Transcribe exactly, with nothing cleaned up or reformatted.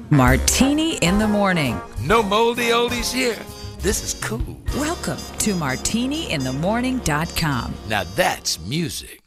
Martini in the Morning. No moldy oldies here. This is cool. Welcome to martini in the morning dot com. Now that's music.